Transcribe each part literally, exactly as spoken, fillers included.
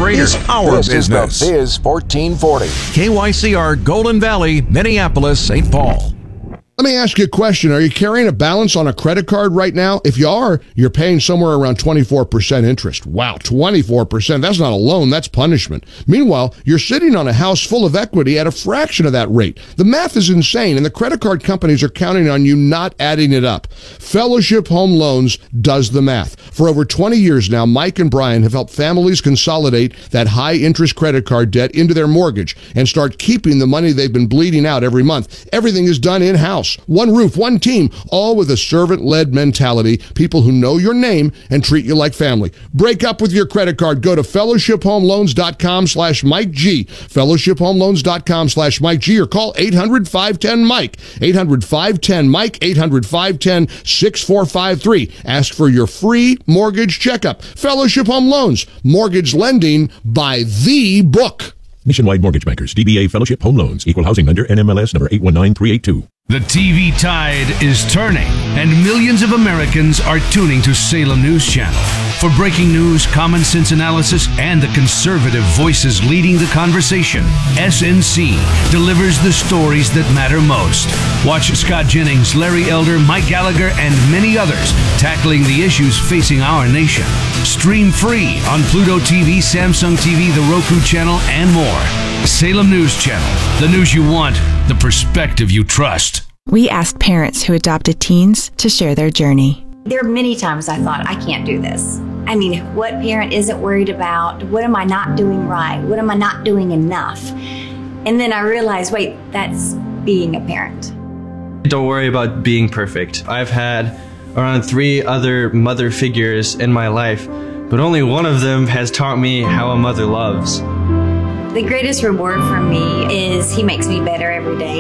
greater. This, Our this business. Is the Biz fourteen forty. K Y C R, Golden Valley, Minneapolis, Saint Paul. Let me ask you a question. Are you carrying a balance on a credit card right now? If you are, you're paying somewhere around twenty-four percent interest. Wow, twenty-four percent. That's not a loan, that's punishment. Meanwhile, you're sitting on a house full of equity at a fraction of that rate. The math is insane, and the credit card companies are counting on you not adding it up. Fellowship Home Loans does the math. For over twenty years now, Mike and Brian have helped families consolidate that high-interest credit card debt into their mortgage and start keeping the money they've been bleeding out every month. Everything is done in-house. One roof, one team, all with a servant-led mentality, people who know your name and treat you like family. Break up with your credit card. Go to fellowship home loans dot com slash Mike G, fellowship home loans dot com slash Mike G, or call eight hundred, five one zero, Mike, eight hundred, five one zero, Mike, eight hundred, five one zero, six four five three. Ask for your free mortgage checkup. Fellowship Home Loans, mortgage lending by the book. Nationwide Mortgage Bankers, D B A Fellowship Home Loans, Equal Housing Lender, N M L S number eight one nine three eight two. The T V tide is turning, and millions of Americans are tuning to Salem News Channel. For breaking news, common sense analysis, and the conservative voices leading the conversation, S N C delivers the stories that matter most. Watch Scott Jennings, Larry Elder, Mike Gallagher, and many others tackling the issues facing our nation. Stream free on Pluto T V, Samsung T V, the Roku channel, and more. Salem News Channel, the news you want, the perspective you trust. We asked parents who adopted teens to share their journey. There are many times I thought, I can't do this. I mean, what parent isn't worried about? What am I not doing right? What am I not doing enough? And then I realized, wait, that's being a parent. Don't worry about being perfect. I've had around three other mother figures in my life, but only one of them has taught me how a mother loves. The greatest reward for me is he makes me better every day.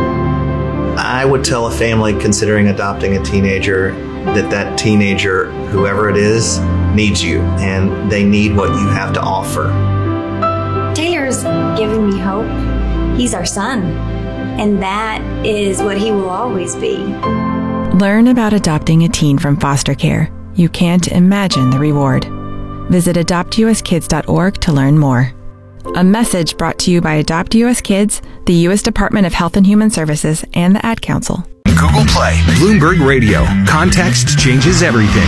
I would tell a family considering adopting a teenager that that teenager, whoever it is, needs you, and they need what you have to offer. Taylor's giving me hope. He's our son, and that is what he will always be. Learn about adopting a teen from foster care. You can't imagine the reward. Visit adopt u s kids dot org to learn more. A message brought to you by Adopt U S Kids, the U S Department of Health and Human Services, and the Ad Council. Google Play, Bloomberg Radio. Context changes everything.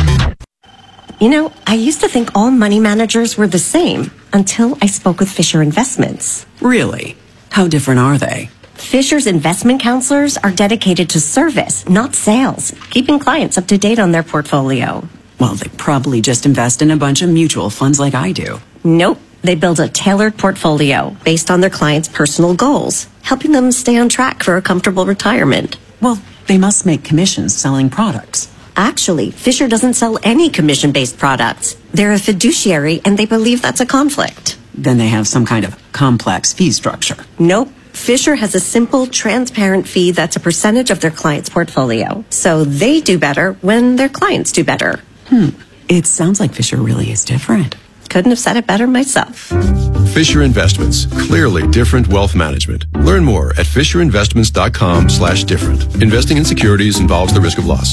You know, I used to think all money managers were the same until I spoke with Fisher Investments. Really? How different are they? Fisher's investment counselors are dedicated to service, not sales, keeping clients up to date on their portfolio. Well, they probably just invest in a bunch of mutual funds like I do. Nope. They build a tailored portfolio based on their clients' personal goals, helping them stay on track for a comfortable retirement. Well, they must make commissions selling products. Actually, Fisher doesn't sell any commission-based products. They're a fiduciary, and they believe that's a conflict. Then they have some kind of complex fee structure. Nope. Fisher has a simple, transparent fee that's a percentage of their client's portfolio. So they do better when their clients do better. Hmm. It sounds like Fisher really is different. Couldn't have said it better myself. Fisher Investments. Clearly different wealth management. Learn more at fisher investments dot com slash different. Investing in securities involves the risk of loss.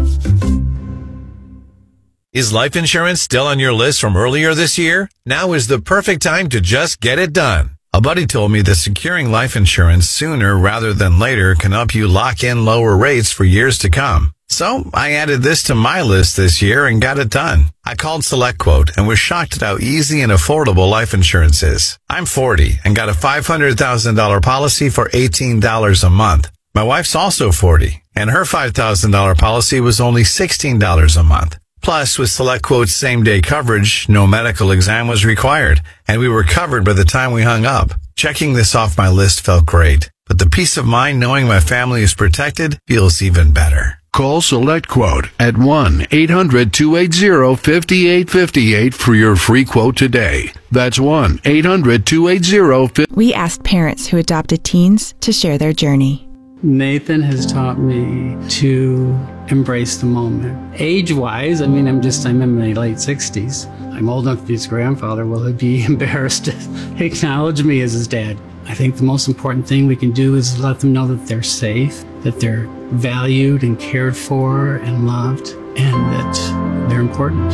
Is life insurance still on your list from earlier this year? Now is the perfect time to just get it done. A buddy told me that securing life insurance sooner rather than later can help you lock in lower rates for years to come. So I added this to my list this year and got it done. I called SelectQuote and was shocked at how easy and affordable life insurance is. I'm forty and got a five hundred thousand dollars policy for eighteen dollars a month. My wife's also forty and her five thousand dollars policy was only sixteen dollars a month. Plus, with SelectQuote's same-day coverage, no medical exam was required, and we were covered by the time we hung up. Checking this off my list felt great, but the peace of mind knowing my family is protected feels even better. Call SelectQuote at one eight hundred two eight zero five eight five eight for your free quote today. That's one eight hundred two eight zero five eight five eight. We asked parents who adopted teens to share their journey. Nathan has taught me to embrace the moment. Age-wise, I mean, I'm just, I'm in my late sixties. I'm old enough to be his grandfather. Will he be embarrassed to acknowledge me as his dad? I think the most important thing we can do is let them know that they're safe, that they're valued and cared for and loved, and that they're important.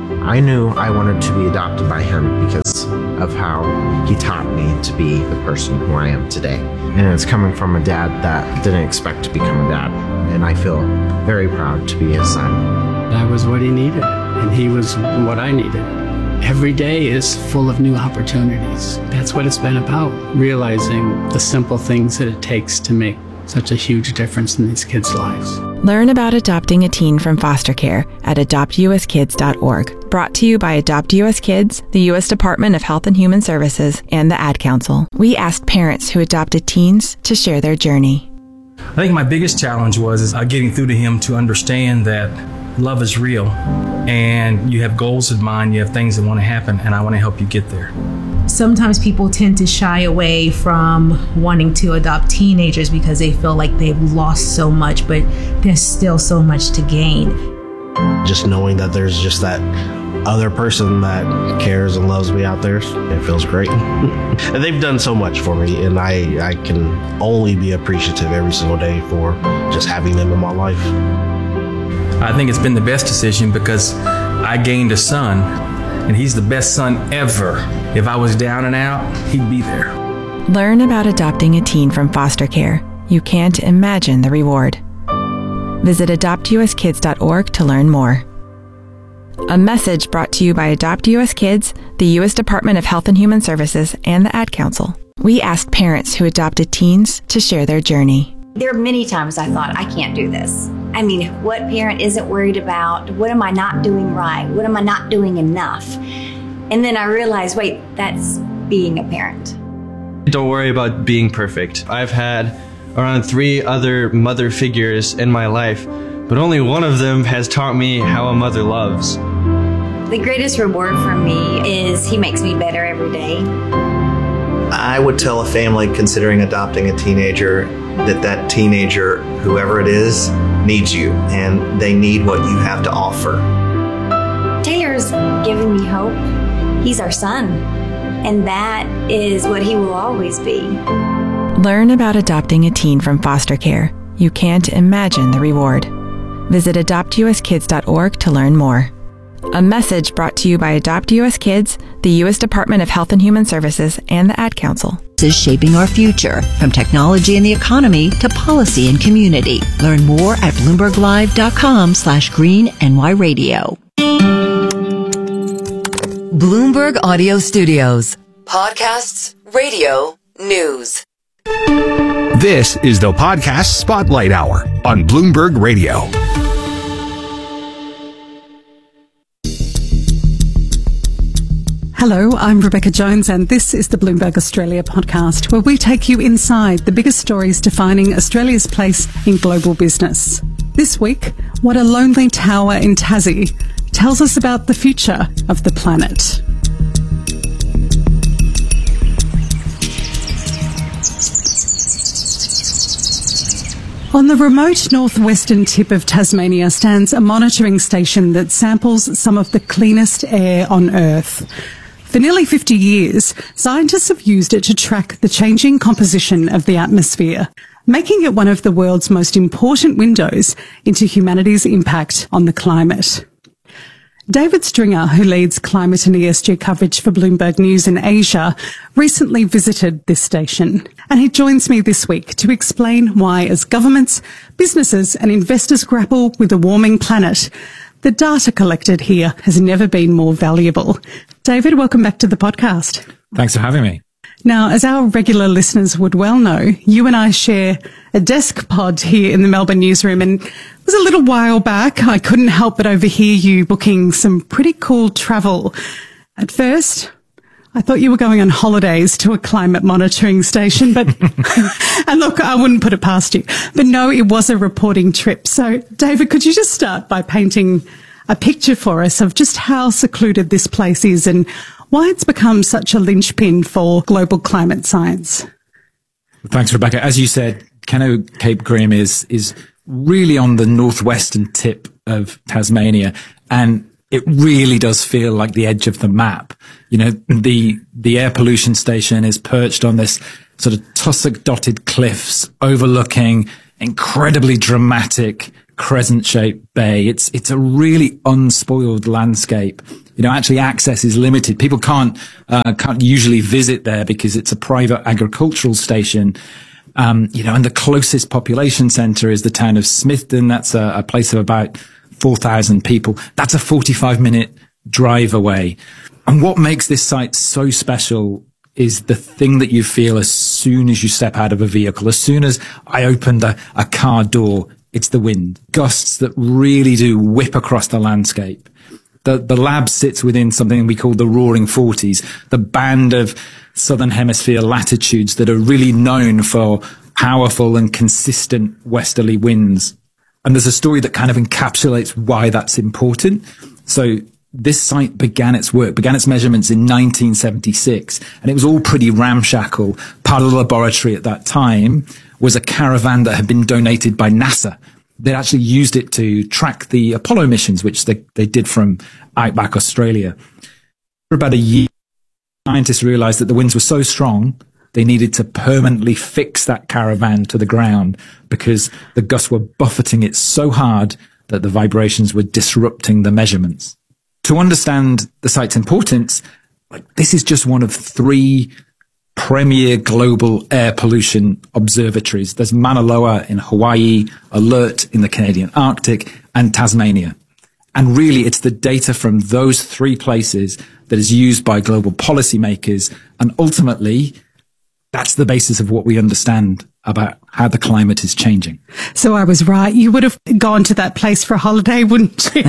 I knew I wanted to be adopted by him because of how he taught me to be the person who I am today. And it's coming from a dad that didn't expect to become a dad. And I feel very proud to be his son. I was what he needed, and he was what I needed. Every day is full of new opportunities. That's what it's been about, realizing the simple things that it takes to make such a huge difference in these kids' lives. Learn about adopting a teen from foster care at adopt u s kids dot org. Brought to you by Adopt U S Kids, the U S Department of Health and Human Services, and the Ad Council. We asked parents who adopted teens to share their journey. I think my biggest challenge was is uh, getting through to him to understand that love is real and you have goals in mind, you have things that want to happen, and I want to help you get there. Sometimes people tend to shy away from wanting to adopt teenagers because they feel like they've lost so much, but there's still so much to gain. Just knowing that there's just that other person that cares and loves me out there, it feels great. And they've done so much for me, and I, I can only be appreciative every single day for just having them in my life. I think it's been the best decision because I gained a son, and he's the best son ever. If I was down and out, he'd be there. Learn about adopting a teen from foster care. You can't imagine the reward. Visit adopt u s kids dot org to learn more. A message brought to you by Adopt U S Kids, the U S Department of Health and Human Services, and the Ad Council. We asked parents who adopted teens to share their journey. There are many times I thought, I can't do this. I mean, what parent isn't worried about, what am I not doing right? What am I not doing enough? And then I realized, wait, that's being a parent. Don't worry about being perfect. I've had around three other mother figures in my life, but only one of them has taught me how a mother loves. The greatest reward for me is he makes me better every day. I would tell a family considering adopting a teenager that that teenager, whoever it is, needs you, and they need what you have to offer. Taylor's given me hope. He's our son, and that is what he will always be. Learn about adopting a teen from foster care. You can't imagine the reward. Visit adopt u s kids dot org to learn more. A message brought to you by Adopt U S Kids, the U S Department of Health and Human Services, and the Ad Council. Is shaping our future, from technology and the economy to policy and community. Learn more at bloomberg live dot com slash green N Y radio. Bloomberg Audio Studios. Podcasts, radio, news. This is the Podcast Spotlight Hour on Bloomberg Radio. Hello, I'm Rebecca Jones, and this is the Bloomberg Australia podcast, where we take you inside the biggest stories defining Australia's place in global business. This week, what a lonely tower in Tassie tells us about the future of the planet. On the remote northwestern tip of Tasmania stands a monitoring station that samples some of the cleanest air on Earth. For nearly fifty years, scientists have used it to track the changing composition of the atmosphere, making it one of the world's most important windows into humanity's impact on the climate. David Stringer, who leads climate and E S G coverage for Bloomberg News in Asia, recently visited this station, and he joins me this week to explain why, as governments, businesses and investors grapple with a warming planet, the data collected here has never been more valuable. David, welcome back to the podcast. Thanks for having me. Now, as our regular listeners would well know, you and I share a desk pod here in the Melbourne newsroom, and it was a little while back. I couldn't help but overhear you booking some pretty cool travel. At first, I thought you were going on holidays to a climate monitoring station, but, and look, I wouldn't put it past you. But no, it was a reporting trip. So, David, could you just start by painting a picture for us of just how secluded this place is and why it's become such a linchpin for global climate science? Thanks, Rebecca. As you said, Keno Cape Grim is, is really on the northwestern tip of Tasmania, and it really does feel like the edge of the map. You know, the, the air pollution station is perched on this sort of tussock dotted cliffs overlooking incredibly dramatic crescent-shaped bay. It's it's a really unspoiled landscape. You know, actually access is limited. People can't uh, can't usually visit there because it's a private agricultural station. Um, you know, and the closest population centre is the town of Smithton. That's a, a place of about four thousand people. That's a forty-five minute drive away. And what makes this site so special is the thing that you feel as soon as you step out of a vehicle. As soon as I opened a, a car door, it's the wind. Gusts that really do whip across the landscape. The, the lab sits within something we call the Roaring Forties, the band of Southern Hemisphere latitudes that are really known for powerful and consistent westerly winds. And there's a story that kind of encapsulates why that's important. So this site began its work, began its measurements in nineteen seventy-six, and it was all pretty ramshackle. Part of the laboratory at that time was a caravan that had been donated by NASA. They actually used it to track the Apollo missions, which they, they did from outback Australia. For about a year, scientists realized that the winds were so strong, they needed to permanently fix that caravan to the ground because the gusts were buffeting it so hard that the vibrations were disrupting the measurements. To understand the site's importance, like this is just one of three premier global air pollution observatories. There's Mauna Loa in Hawaii, Alert in the Canadian Arctic, and Tasmania. And really, it's the data from those three places that is used by global policymakers. And ultimately, that's the basis of what we understand about how the climate is changing. So I was right. You would have gone to that place for a holiday, wouldn't you?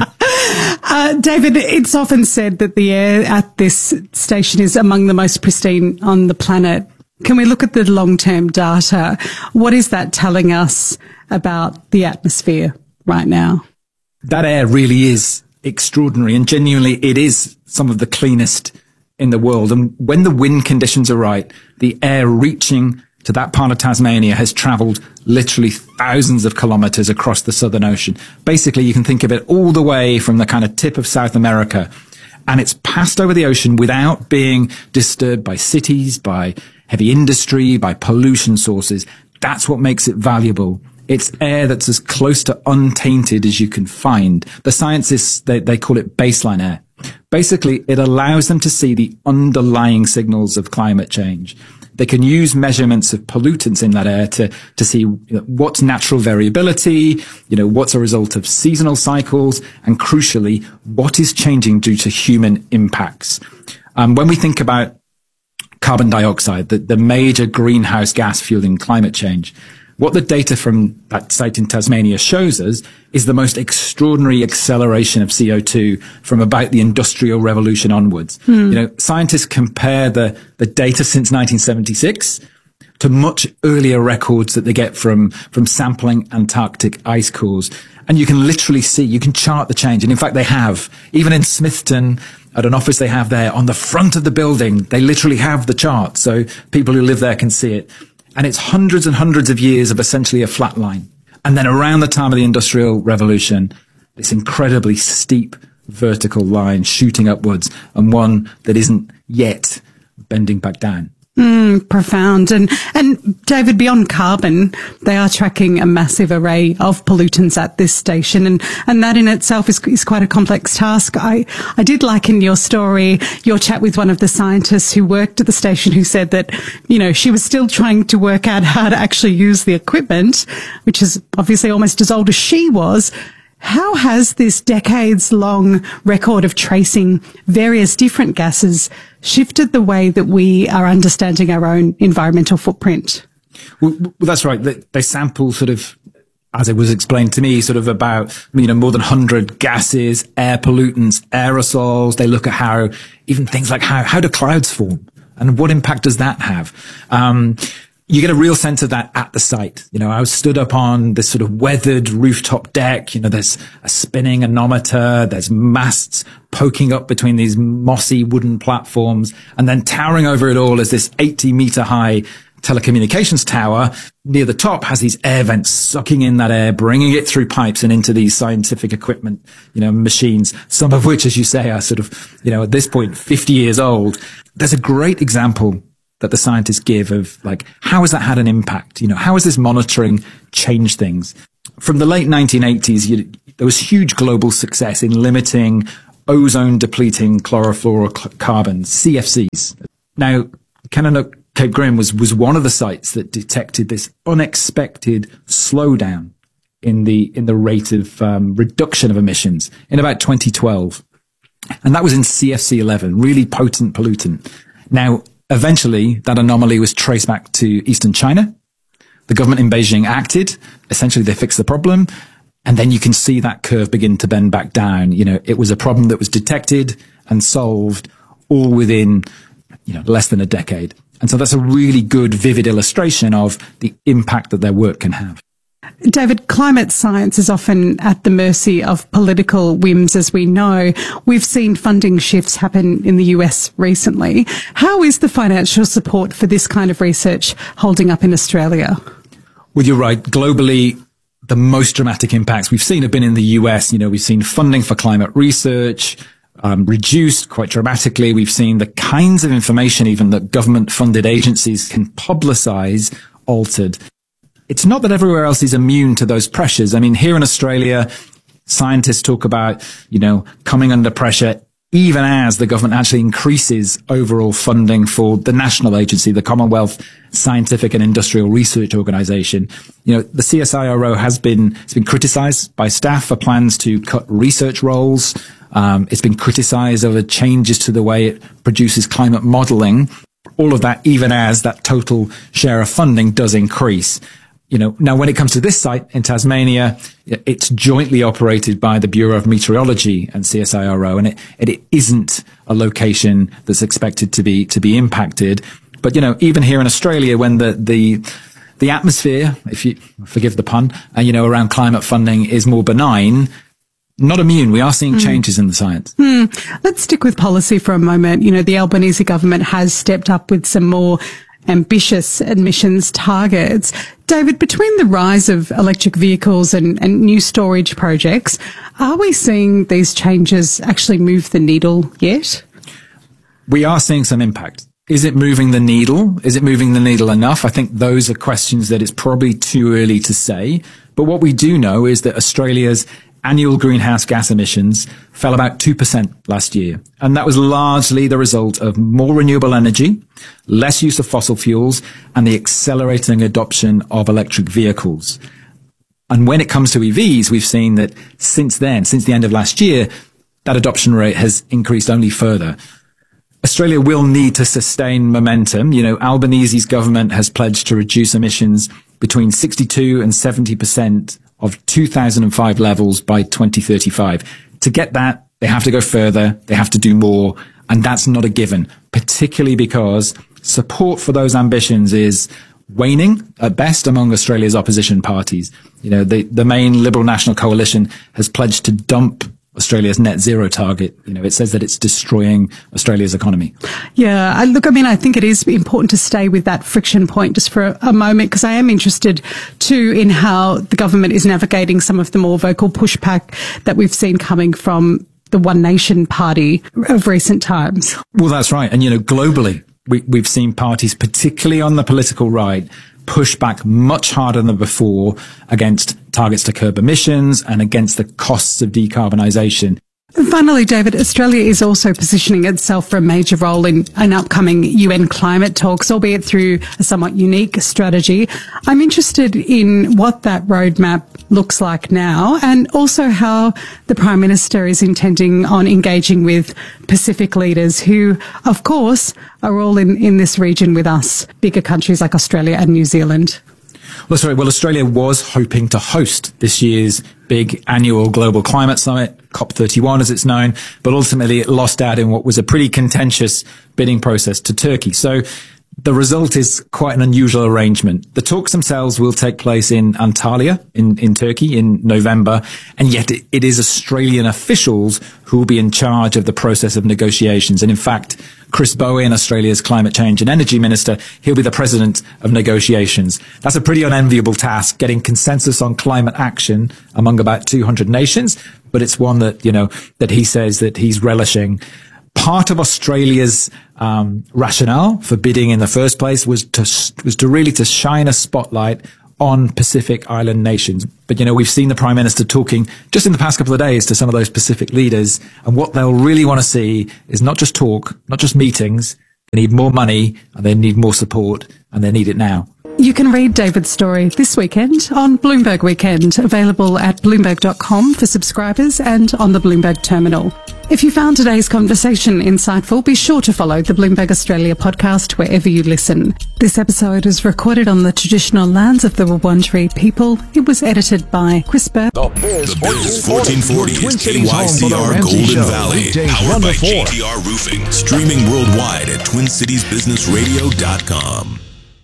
uh, David, it's often said that the air at this station is among the most pristine on the planet. Can we look at the long-term data? What is that telling us about the atmosphere right now? That air really is extraordinary, and genuinely it is some of the cleanest in the world. And when the wind conditions are right, the air reaching to that part of Tasmania has travelled literally thousands of kilometres across the Southern Ocean. Basically, you can think of it all the way from the kind of tip of South America, and it's passed over the ocean without being disturbed by cities, by heavy industry, by pollution sources. That's what makes it valuable. It's air that's as close to untainted as you can find. The scientists, they, they call it baseline air. Basically, it allows them to see the underlying signals of climate change. They can use measurements of pollutants in that air to, to see you know, what's natural variability, you know, what's a result of seasonal cycles, and crucially, what is changing due to human impacts. Um, when we think about carbon dioxide, the, the major greenhouse gas fueling climate change, what the data from that site in Tasmania shows us is the most extraordinary acceleration of C O two from about the Industrial Revolution onwards. Hmm. You know, scientists compare the, the data since nineteen seventy-six to much earlier records that they get from, from sampling Antarctic ice cores. And you can literally see, you can chart the change. And in fact, they have. Even in Smithton, at an office they have there, on the front of the building, they literally have the chart. So people who live there can see it. And it's hundreds and hundreds of years of essentially a flat line. And then around the time of the Industrial Revolution, this incredibly steep vertical line shooting upwards, and one that isn't yet bending back down. Mm, profound. And, and David, beyond carbon, they are tracking a massive array of pollutants at this station. And, and that in itself is, is quite a complex task. I, I did like in your story, your chat with one of the scientists who worked at the station who said that, you know, she was still trying to work out how to actually use the equipment, which is obviously almost as old as she was. How has this decades-long record of tracing various different gases shifted the way that we are understanding our own environmental footprint? Well, well that's right. They, they sample sort of, as it was explained to me, sort of about, you know, more than one hundred gases, air pollutants, aerosols. They look at how, even things like how, how do clouds form and what impact does that have? Um, You get a real sense of that at the site. You know, I was stood up on this sort of weathered rooftop deck. You know, there's a spinning anemometer. There's masts poking up between these mossy wooden platforms. And then towering over it all is this eighty meter high telecommunications tower. Near the top has these air vents sucking in that air, bringing it through pipes and into these scientific equipment, you know, machines, some of which, as you say, are sort of, you know, at this point, fifty years old. There's a great example that the scientists give of like, how has that had an impact? You know, how has this monitoring changed things? From the late nineteen eighties, you, there was huge global success in limiting ozone depleting chlorofluorocarbons, C F Cs. Now, Canada Cape Grim was, was one of the sites that detected this unexpected slowdown in the, in the rate of um, reduction of emissions in about twenty twelve. And that was in C F C eleven, really potent pollutant. Now, eventually that anomaly was traced back to Eastern China. The government in Beijing acted. Essentially, they fixed the problem. And then you can see that curve begin to bend back down. You know, it was a problem that was detected and solved all within, you know, less than a decade. And so that's a really good, vivid illustration of the impact that their work can have. David, climate science is often at the mercy of political whims, as we know. We've seen funding shifts happen in the U S recently. How is the financial support for this kind of research holding up in Australia? Well, you're right. Globally, the most dramatic impacts we've seen have been in the U S. You know, we've seen funding for climate research um, reduced quite dramatically. We've seen the kinds of information even that government-funded agencies can publicize altered. It's not that everywhere else is immune to those pressures. I mean, here in Australia, scientists talk about, you know, coming under pressure even as the government actually increases overall funding for the national agency, the Commonwealth Scientific and Industrial Research Organisation. You know, the C S I R O has been, it's been criticised by staff for plans to cut research roles. Um, it's been criticised over changes to the way it produces climate modelling. All of that, even as that total share of funding does increase. You know, now when it comes to this site in Tasmania, it's jointly operated by the Bureau of Meteorology and C S I R O, and it, it isn't a location that's expected to be, to be impacted. But, you know, even here in Australia, when the, the, the atmosphere, if you forgive the pun, uh, you know, around climate funding is more benign, not immune. We are seeing mm. changes in the science. Mm. Let's stick with policy for a moment. You know, the Albanese government has stepped up with some more ambitious emissions targets. David, between the rise of electric vehicles and, and new storage projects, are we seeing these changes actually move the needle yet? We are seeing some impact. Is it moving the needle? Is it moving the needle enough? I think those are questions that it's probably too early to say. But what we do know is that Australia's annual greenhouse gas emissions fell about two percent last year. And that was largely the result of more renewable energy, less use of fossil fuels, and the accelerating adoption of electric vehicles. And when it comes to E Vs, we've seen that since then, since the end of last year, that adoption rate has increased only further. Australia will need to sustain momentum. You know, Albanese's government has pledged to reduce emissions between sixty-two and seventy percent of two thousand five levels by twenty thirty-five. To get that, they have to go further, they have to do more, and that's not a given, particularly because support for those ambitions is waning at best among Australia's opposition parties. You know, the, the main Liberal National Coalition has pledged to dump Australia's net zero target. You know, it says that it's destroying Australia's economy. Yeah, I, look, I mean, I think it is important to stay with that friction point just for a, a moment, because I am interested too in how the government is navigating some of the more vocal pushback that we've seen coming from the One Nation party of recent times. Well, that's right. And, you know, globally, we, we've seen parties, particularly on the political right, push back much harder than before against targets to curb emissions and against the costs of decarbonisation. And finally, David, Australia is also positioning itself for a major role in an upcoming U N climate talks, albeit through a somewhat unique strategy. I'm interested in what that roadmap looks like now, and also how the Prime Minister is intending on engaging with Pacific leaders who, of course, are all in, in this region with us, bigger countries like Australia and New Zealand. Well, sorry. Well, Australia was hoping to host this year's big annual global climate summit, COP thirty-one as it's known, but ultimately it lost out in what was a pretty contentious bidding process to Turkey. So the result is quite an unusual arrangement. The talks themselves will take place in Antalya in, in Turkey in November, and yet it, it is Australian officials who will be in charge of the process of negotiations. And in fact, Chris Bowen, Australia's climate change and energy minister, he'll be the president of negotiations. That's a pretty unenviable task, getting consensus on climate action among about two hundred nations, but it's one that, you know, that he says that he's relishing. part of Australia's um, rationale for bidding in the first place was to was to really to shine a spotlight on Pacific Island nations. But, you know, we've seen the Prime Minister talking just in the past couple of days to some of those Pacific leaders, and what they'll really want to see is not just talk, not just meetings. They need more money, and they need more support, and they need it now. You can read David's story this weekend on Bloomberg Weekend, available at bloomberg dot com for subscribers and on the Bloomberg terminal. If you found today's conversation insightful, be sure to follow the Bloomberg Australia podcast wherever you listen. This episode was recorded on the traditional lands of the Wurundjeri people. It was edited by Chris Burke. The Biz, the Biz fourteen forty is K Y C R Golden Show. Valley, powered by J T R Roofing, streaming worldwide at twin cities business radio dot com.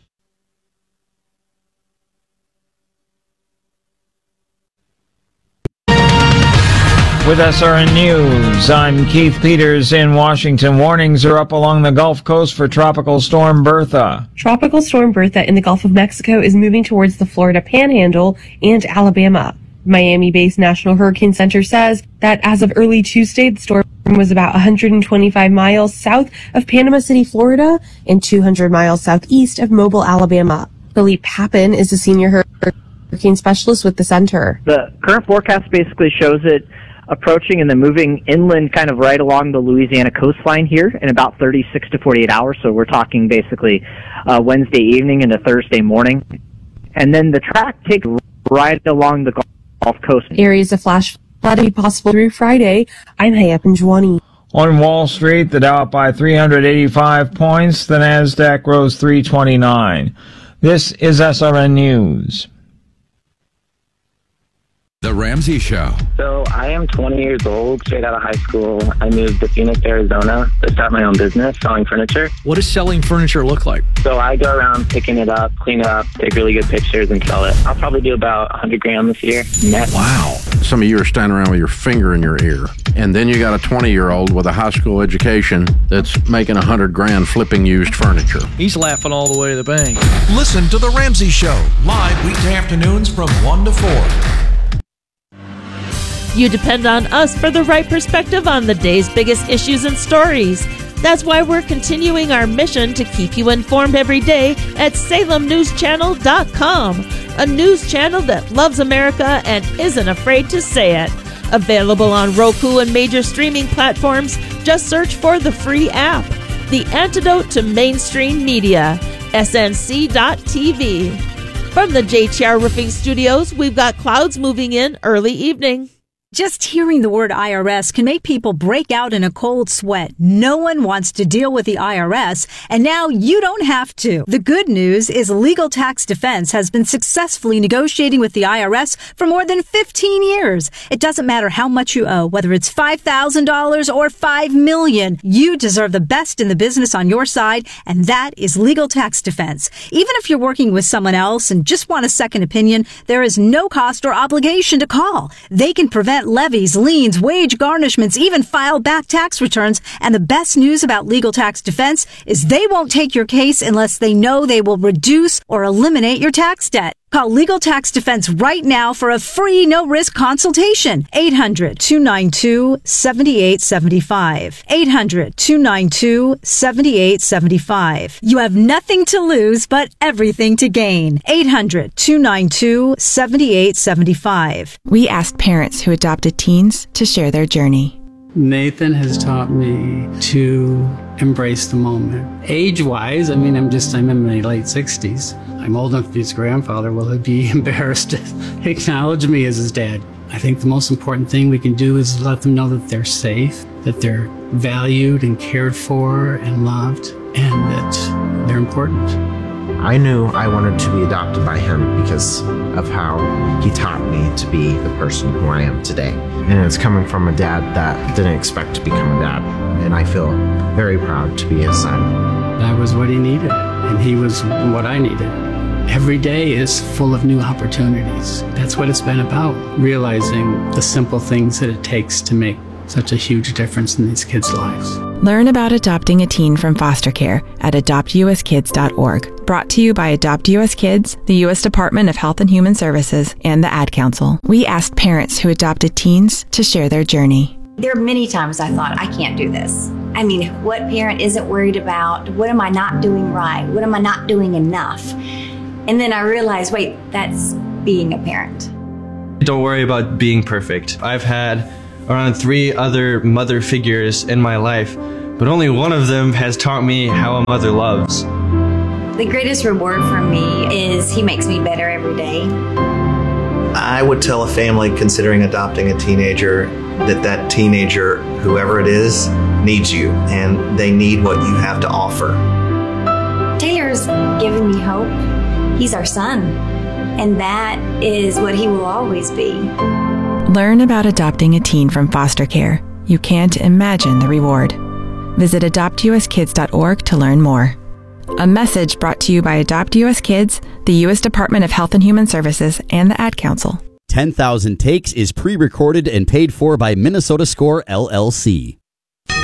With S R N News, I'm Keith Peters in Washington. Warnings are up along the Gulf Coast for Tropical Storm Bertha. Tropical Storm Bertha in the Gulf of Mexico is moving towards the Florida Panhandle and Alabama. Miami-based National Hurricane Center says that as of early Tuesday, the storm was about one hundred twenty-five miles south of Panama City, Florida, and two hundred miles southeast of Mobile, Alabama. Philippe Papin is a senior hurricane specialist with the center. The current forecast basically shows it approaching and then moving inland kind of right along the Louisiana coastline here in about thirty-six to forty-eight hours. So we're talking basically uh, Wednesday evening into Thursday morning. And then the track takes right along the Gulf Coast. Areas of flash flooding possible through Friday. I'm Hayat Benjwani. On Wall Street, the Dow up by three hundred eighty-five points. The Nasdaq rose three twenty-nine. This is S R N News. The Ramsey Show. So I am twenty years old, straight out of high school. I moved to Phoenix, Arizona to start my own business selling furniture. What does selling furniture look like? So I go around picking it up, clean it up, take really good pictures and sell it. I'll probably do about one hundred grand this year net. Wow. Some of you are standing around with your finger in your ear. And then you got a twenty-year-old with a high school education that's making one hundred grand flipping used furniture. He's laughing all the way to the bank. Listen to The Ramsey Show, live weekday afternoons from one to four. You depend on us for the right perspective on the day's biggest issues and stories. That's why we're continuing our mission to keep you informed every day at Salem News Channel dot com, a news channel that loves America and isn't afraid to say it. Available on Roku and major streaming platforms, just search for the free app. The antidote to mainstream media, S N C dot T V. From the J T R Roofing Studios, we've got clouds moving in early evening. Just hearing the word I R S can make people break out in a cold sweat. No one wants to deal with the I R S, and now you don't have to. The good news is Legal Tax Defense has been successfully negotiating with the I R S for more than fifteen years. It doesn't matter how much you owe, whether it's five thousand dollars or five million dollars. You deserve the best in the business on your side, and that is Legal Tax Defense. Even if you're working with someone else and just want a second opinion, there is no cost or obligation to call. They can prevent levies, liens, wage garnishments, even file back tax returns. And the best news about Legal Tax Defense is they won't take your case unless they know they will reduce or eliminate your tax debt. Call Legal Tax Defense right now for a free, no-risk consultation. eight hundred, two nine two, seven eight seven five. eight hundred, two nine two, seven eight seven five. You have nothing to lose, but everything to gain. eight hundred, two nine two, seven eight seven five. We asked parents who adopted teens to share their journey. Nathan has taught me to embrace the moment. Age-wise, I mean, I'm just, I'm in my late sixties. I'm old enough to be his grandfather. Will he be embarrassed to acknowledge me as his dad? I think the most important thing we can do is let them know that they're safe, that they're valued and cared for and loved, and that they're important. I knew I wanted to be adopted by him because of how he taught me to be the person who I am today. And it's coming from a dad that didn't expect to become a dad. And I feel very proud to be his son. That was what he needed, and he was what I needed. Every day is full of new opportunities. That's what it's been about, realizing the simple things that it takes to make such a huge difference in these kids' lives. Learn about adopting a teen from foster care at adopt U S kids dot org. Brought to you by Adopt U S Kids, the U S Department of Health and Human Services, and the Ad Council. We asked parents who adopted teens to share their journey. There are many times I thought, I can't do this. I mean, what parent isn't worried about, what am I not doing right? What am I not doing enough? And then I realized, wait, that's being a parent. Don't worry about being perfect. I've had around three other mother figures in my life, but only one of them has taught me how a mother loves. The greatest reward for me is he makes me better every day. I would tell a family considering adopting a teenager that that teenager, whoever it is, needs you, and they need what you have to offer. Taylor's given me hope. He's our son, and that is what he will always be. Learn about adopting a teen from foster care. You can't imagine the reward. Visit adopt u s kids dot org to learn more. A message brought to you by Adopt U S Kids, the U S Department of Health and Human Services, and the Ad Council. ten thousand Takes is pre-recorded and paid for by Minnesota Score, L L C.